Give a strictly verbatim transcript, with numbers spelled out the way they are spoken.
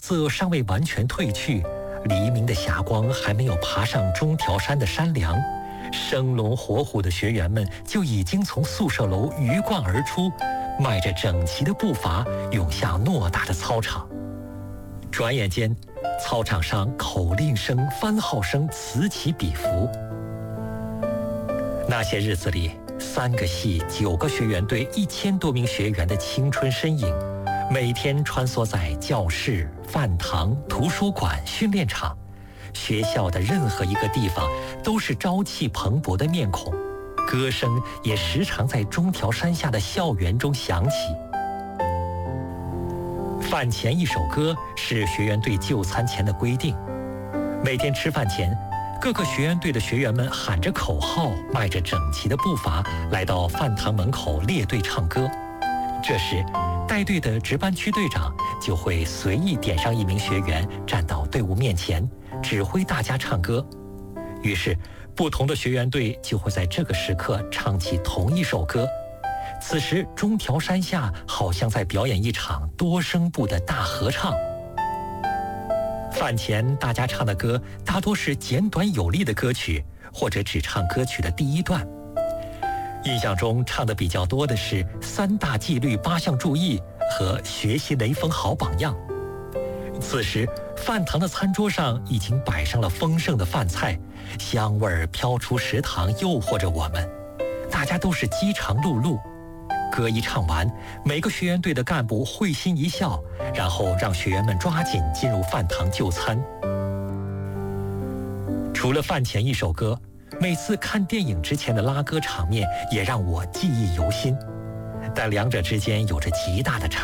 则尚未完全褪去，黎明的霞光还没有爬上中条山的山梁，生龙活虎的学员们就已经从宿舍楼鱼贯而出，迈着整齐的步伐涌向偌大的操场。转眼间，操场上口令声、番号声此起彼伏。那些日子里，三个系、九个学员队、一千多名学员的青春身影，每天穿梭在教室、饭堂、图书馆、训练场，学校的任何一个地方都是朝气蓬勃的面孔，歌声也时常在中条山下的校园中响起。饭前一首歌是学员队就餐前的规定，每天吃饭前，各个学员队的学员们喊着口号，迈着整齐的步伐来到饭堂门口列队唱歌。这时，带队的值班区队长就会随意点上一名学员站到队伍面前，指挥大家唱歌。于是，不同的学员队就会在这个时刻唱起同一首歌。此时，中条山下好像在表演一场多声部的大合唱。饭前大家唱的歌大多是简短有力的歌曲，或者只唱歌曲的第一段。印象中唱的比较多的是三大纪律八项注意和学习雷锋好榜样。此时，饭堂的餐桌上已经摆上了丰盛的饭菜，香味儿飘出食堂，诱惑着我们。大家都是饥肠辘辘。歌一唱完，每个学员队的干部会心一笑，然后让学员们抓紧进入饭堂就餐。除了饭前一首歌，每次看电影之前的拉歌场面也让我记忆犹新，但两者之间有着极大的差